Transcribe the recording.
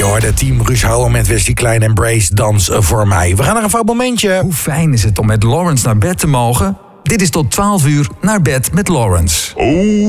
Je hoorde team Ruud Houwer met Wesley Klein en Brace, Dans voor mij. We gaan naar een fout momentje. Hoe fijn is het om met Lawrence naar bed te mogen? Dit is tot 12 uur naar bed met Lawrence. Oh.